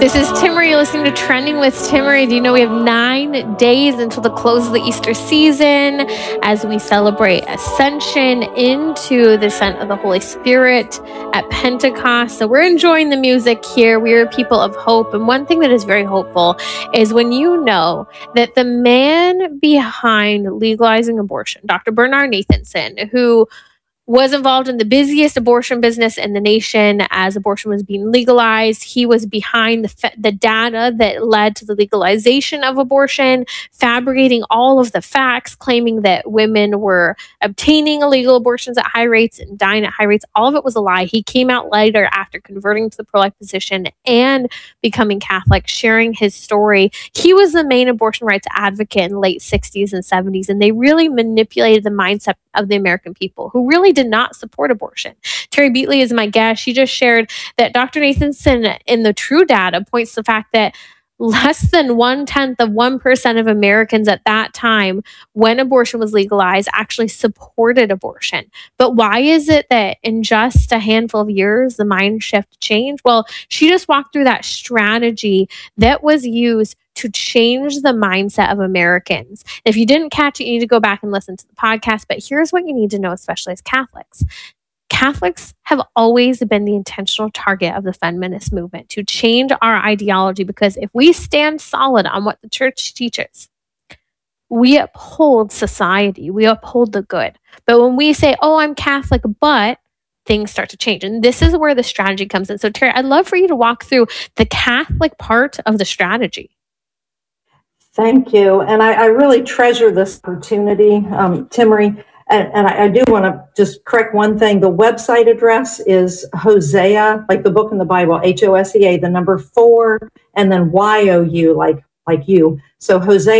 This is Timmerie. You're listening to Trending with Timmerie. Do you know we have 9 days until the close of the Easter season as we celebrate Ascension into the descent of the Holy Spirit at Pentecost. So we're enjoying the music here. We are people of hope. And one thing that is very hopeful is when you know that the man behind legalizing abortion, Dr. Bernard Nathanson, who was involved in the busiest abortion business in the nation as abortion was being legalized. He was behind the data that led to the legalization of abortion, fabricating all of the facts, claiming that women were obtaining illegal abortions at high rates and dying at high rates. All of it was a lie. He came out later after converting to the pro-life position and becoming Catholic, sharing his story. He was the main abortion rights advocate in the late 60s and 70s, and they really manipulated the mindset of the American people who really did not support abortion. Terry Beatley is my guest. She just shared that Dr. Nathanson in the true data points to the fact that less than 0.1% of Americans at that time, when abortion was legalized, actually supported abortion. But why is it that in just a handful of years, the mind shift changed? Well, she just walked through that strategy that was used to change the mindset of Americans. If you didn't catch it, you need to go back and listen to the podcast. But here's what you need to know, especially as Catholics. Catholics have always been the intentional target of the feminist movement to change our ideology, because if we stand solid on what the church teaches, we uphold society, we uphold the good. But when we say, oh, I'm Catholic, but things start to change. And this is where the strategy comes in. So Terry, I'd love for you to walk through the Catholic part of the strategy. Thank you. And I really treasure this opportunity, Timmerie. And I do want to just correct one thing. The website address is Hosea, like the book in the Bible, Hosea, the number 4, and then YOU, like you. So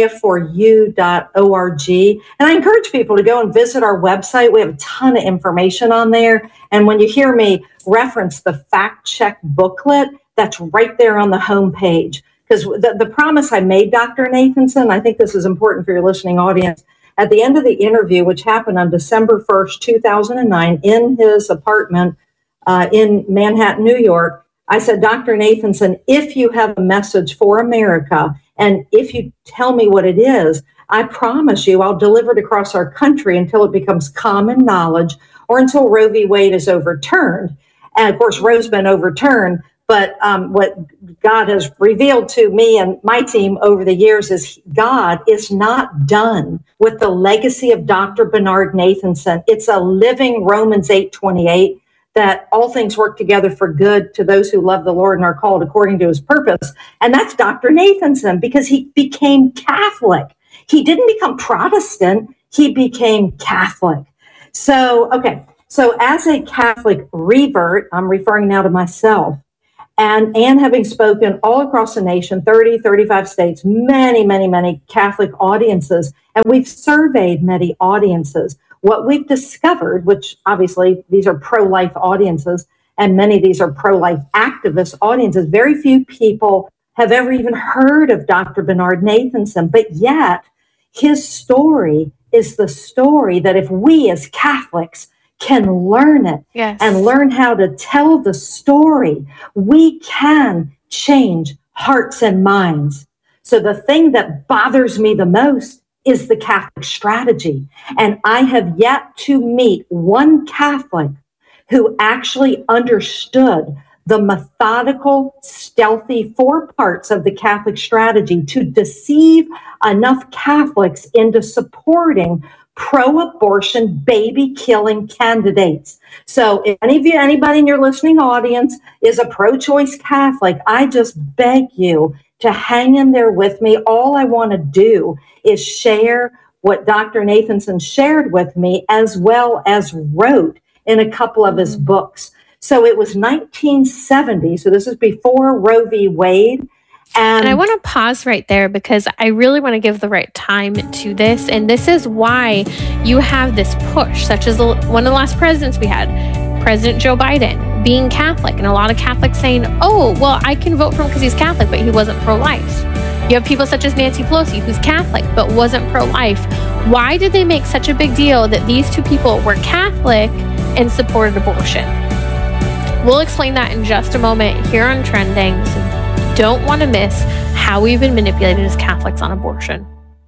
Hosea4U.org. And I encourage people to go and visit our website. We have a ton of information on there. And when you hear me reference the fact check booklet, that's right there on the homepage. Because the promise I made Dr. Nathanson, I think this is important for your listening audience. At the end of the interview, which happened on December 1st, 2009, in his apartment in Manhattan, New York, I said, Dr. Nathanson, if you have a message for America, and if you tell me what it is, I promise you I'll deliver it across our country until it becomes common knowledge or until Roe v. Wade is overturned. And of course, Roe's been overturned. But what God has revealed to me and my team over the years is God is not done with the legacy of Dr. Bernard Nathanson. It's a living Romans 8:28, that all things work together for good to those who love the Lord and are called according to his purpose. And that's Dr. Nathanson, because he became Catholic. He didn't become Protestant. He became Catholic. So as a Catholic revert, I'm referring now to myself, and having spoken all across the nation, 30, 35 states, many Catholic audiences, and we've surveyed many audiences. What we've discovered, which obviously these are pro-life audiences, and many of these are pro-life activist audiences, very few people have ever even heard of Dr. Bernard Nathanson, but yet his story is the story that if we as Catholics can learn it, yes, and learn how to tell the story, we can change hearts and minds. So the thing that bothers me the most is the Catholic strategy. And I have yet to meet one Catholic who actually understood the methodical, stealthy 4 parts of the Catholic strategy to deceive enough Catholics into supporting pro-abortion, baby-killing candidates. So if anybody in your listening audience is a pro-choice Catholic, I just beg you to hang in there with me. All I want to do is share what Dr. Nathanson shared with me, as well as wrote in a couple of his books. So it was 1970, so this is before Roe v. Wade. And I want to pause right there, because I really want to give the right time to this. And this is why you have this push, such as one of the last presidents we had, President Joe Biden, being Catholic. And a lot of Catholics saying, oh, well, I can vote for him because he's Catholic, but he wasn't pro-life. You have people such as Nancy Pelosi, who's Catholic, but wasn't pro-life. Why did they make such a big deal that these two people were Catholic and supported abortion? We'll explain that in just a moment here on Trending. So don't want to miss how we've been manipulated as Catholics on abortion.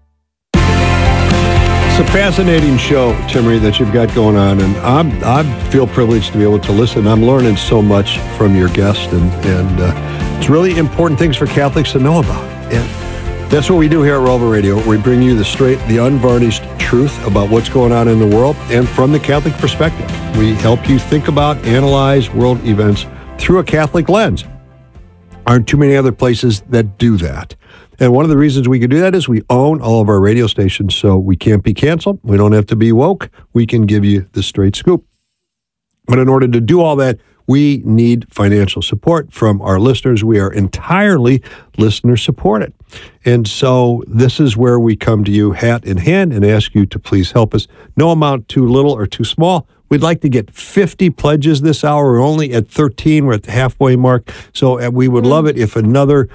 It's a fascinating show, Timmerie, that you've got going on, and I feel privileged to be able to listen. I'm learning so much from your guest, and it's really important things for Catholics to know about. And that's what we do here at Relevant Radio. We bring you the straight, the unvarnished truth about what's going on in the world, and from the Catholic perspective. We help you think about, analyze world events through a Catholic lens. Aren't too many other places that do that. And one of the reasons we can do that is we own all of our radio stations, so we can't be canceled. We don't have to be woke. We can give you the straight scoop. But in order to do all that, we need financial support from our listeners. We are entirely listener supported. And so this is where we come to you hat in hand and ask you to please help us. No amount too little or too small. We'd like to get 50 pledges this hour. We're only at 13. We're at the halfway mark. So we would love it if another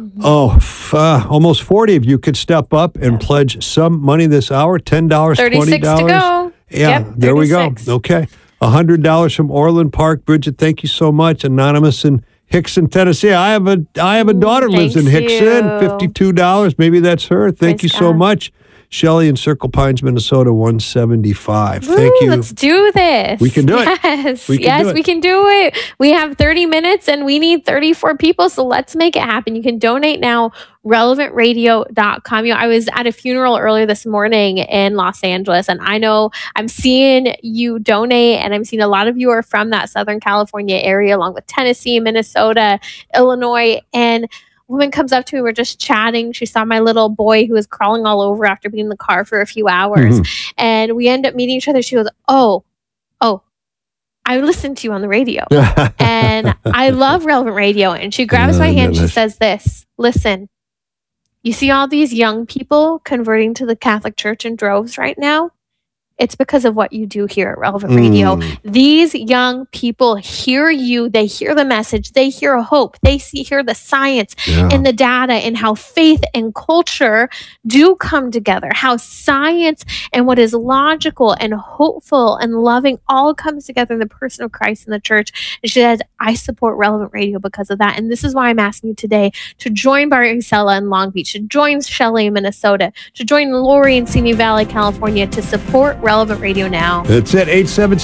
almost 40 of you could step up and pledge some money this hour. $10, $20. 36 to go. Yeah, Yep, there we go. 36. Okay. $100 from Orland Park. Bridget, thank you so much. Anonymous in Hickson, Tennessee. I have a daughter who lives in Thanks Hickson. you. $52. Maybe that's her. Thank Praise you so God. much. Shelley in Circle Pines, Minnesota, $175. Thank Woo, you. Let's do this. We can do it. Yes. We can yes, do it. we can do it. We have 30 minutes and we need 34 people. So let's make it happen. You can donate now, relevantradio.com. I was at a funeral earlier this morning in Los Angeles, and I know I'm seeing you donate, and I'm seeing a lot of you are from that Southern California area, along with Tennessee, Minnesota, Illinois, and woman comes up to me. We're just chatting. She saw my little boy who was crawling all over after being in the car for a few hours. And we end up meeting each other. She goes, oh, I listened to you on the radio. And I love Relevant Radio. And she grabs my hand. She says this, listen, you see all these young people converting to the Catholic Church in droves right now? It's because of what you do here at Relevant Radio. These young people hear you. They hear the message. They hear hope. They hear the science and the data and how faith and culture do come together. How science and what is logical and hopeful and loving all comes together in the person of Christ and the church. And she said, I support Relevant Radio because of that. And this is why I'm asking you today to join Baricella in Long Beach, to join Shelley in Minnesota, to join Lori in Simi Valley, California, to support Relevant Radio now. That's it,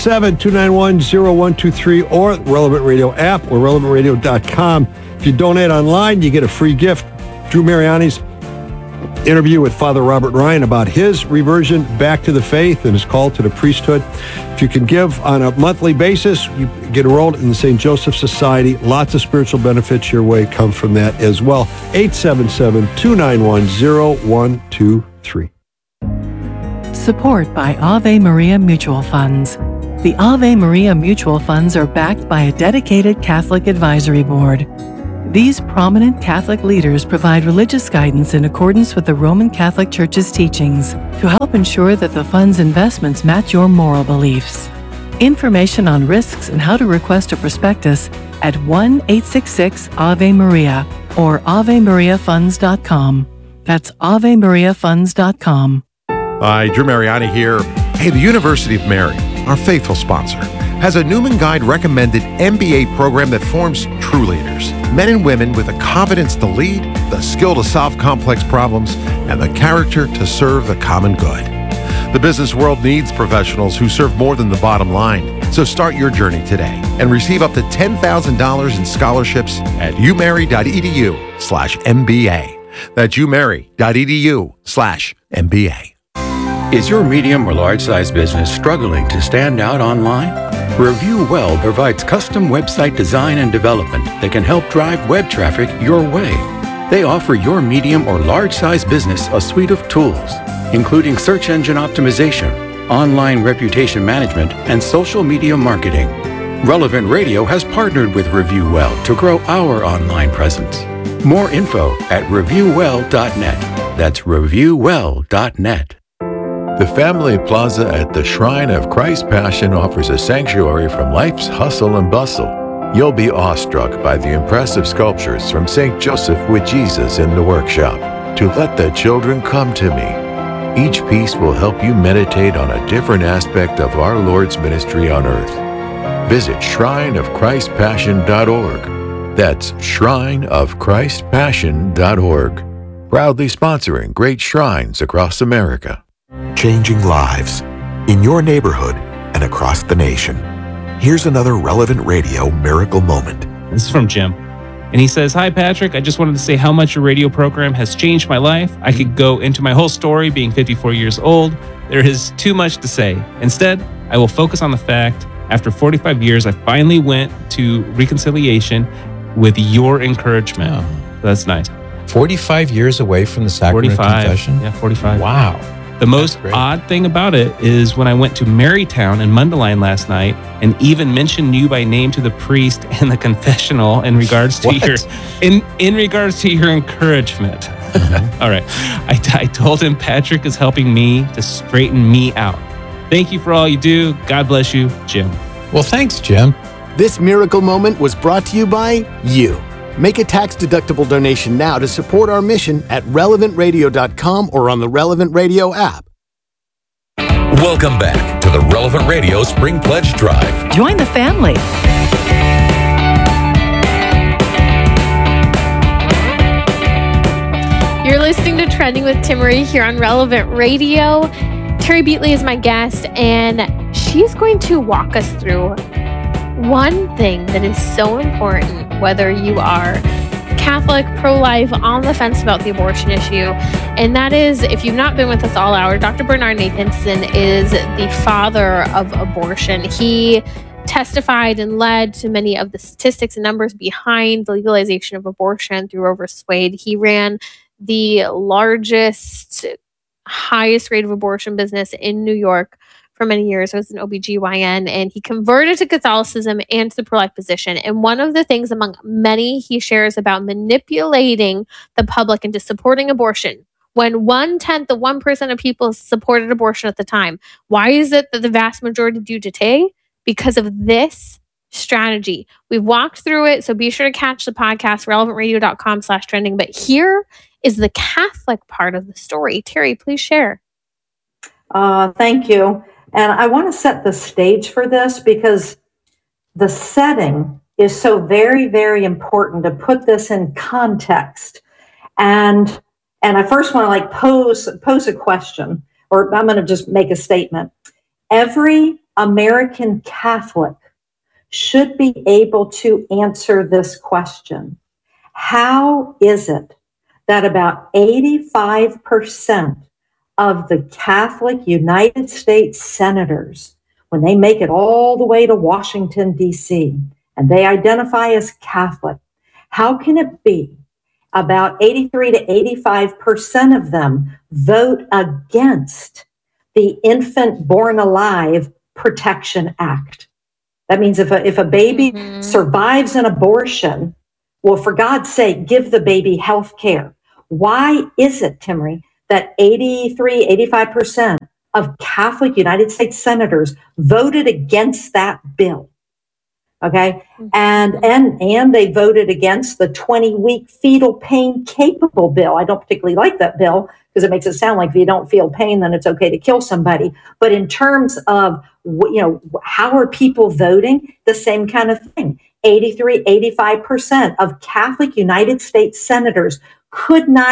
877-291-0123 or Relevant Radio app or relevantradio.com. If you donate online, you get a free gift. Drew Mariani's interview with Father Robert Ryan about his reversion back to the faith and his call to the priesthood. If you can give on a monthly basis, you get enrolled in the St. Joseph Society. Lots of spiritual benefits your way come from that as well. 877-291-0123. Support by Ave Maria Mutual Funds. The Ave Maria Mutual Funds are backed by a dedicated Catholic advisory board. These prominent Catholic leaders provide religious guidance in accordance with the Roman Catholic Church's teachings to help ensure that the fund's investments match your moral beliefs. Information on risks and how to request a prospectus at 1-866-AVE-MARIA or AveMariaFunds.com. That's AveMariaFunds.com. Hi, Drew Mariani here. Hey, the University of Mary, our faithful sponsor, has a Newman Guide recommended MBA program that forms true leaders. Men and women with the confidence to lead, the skill to solve complex problems, and the character to serve the common good. The business world needs professionals who serve more than the bottom line. So start your journey today and receive up to $10,000 in scholarships at umary.edu/MBA. That's umary.edu/MBA. Is your medium or large size business struggling to stand out online? Review Well provides custom website design and development that can help drive web traffic your way. They offer your medium or large size business a suite of tools, including search engine optimization, online reputation management, and social media marketing. Relevant Radio has partnered with Review Well to grow our online presence. More info at reviewwell.net. That's reviewwell.net. The Family Plaza at the Shrine of Christ's Passion offers a sanctuary from life's hustle and bustle. You'll be awestruck by the impressive sculptures from St. Joseph with Jesus in the workshop. To Let the Children Come to Me. Each piece will help you meditate on a different aspect of our Lord's ministry on earth. Visit shrineofchristpassion.org. That's shrineofchristpassion.org. Proudly sponsoring great shrines across America. Changing lives in your neighborhood and across the nation. Here's another Relevant Radio miracle moment. This is from Jim. And he says, "Hi, Patrick. I just wanted to say how much your radio program has changed my life. I could go into my whole story being 54 years old. There is too much to say. Instead, I will focus on the fact after 45 years, I finally went to reconciliation with your encouragement." Oh. That's nice. 45 years away from the sacrament of 45. confession? Yeah, 45. Wow. The most great. odd thing about it is when I went to Marytown in Mundelein last night and even mentioned you by name to the priest in the confessional in regards to What? your in regards to your encouragement. All right. I told him Patrick is helping me to straighten me out. Thank you for all you do. God bless you, Jim. Well, thanks, Jim. This miracle moment was brought to you by you. Make a tax-deductible donation now to support our mission at relevantradio.com or on the Relevant Radio app. Welcome back to the Relevant Radio Spring Pledge Drive. Join the family. You're listening to Trending with Timmerie here on Relevant Radio. Terry Beatley is my guest, and she's going to walk us through one thing that is so important, whether you are Catholic, pro-life, on the fence about the abortion issue. And that is, if you've not been with us all hour, Dr. Bernard Nathanson is the father of abortion. He testified and led to many of the statistics and numbers behind the legalization of abortion through Roe v. Wade. He ran the largest, highest rate of abortion business in New York for many years. I was an OBGYN, and he converted to Catholicism and to the pro-life position. And one of the things among many he shares about manipulating the public into supporting abortion, when 1/10 of 1% of people supported abortion at the time. Why is it that the vast majority do today? Because of this strategy. We've walked through it, so be sure to catch the podcast, relevantradio.com/trending. But here is the Catholic part of the story. Terry, please share. Thank you. And I want to set the stage for this because the setting is so very, very important to put this in context. And I first want to pose a question, or I'm going to just make a statement. Every American Catholic should be able to answer this question. How is it that about 85% of the Catholic United States senators, when they make it all the way to Washington, D.C., and they identify as Catholic, how can it be about 83 to 85% of them vote against the Infant Born Alive Protection Act? That means if a baby survives an abortion, well, for God's sake, give the baby health care. Why is it, Timmerie, that 83, 85% of Catholic United States senators voted against that bill? Okay. And they voted against the 20-week fetal pain capable bill. I don't particularly like that bill because it makes it sound like if you don't feel pain, then it's okay to kill somebody. But in terms of, how are people voting? The same kind of thing. 83, 85% of Catholic United States senators could not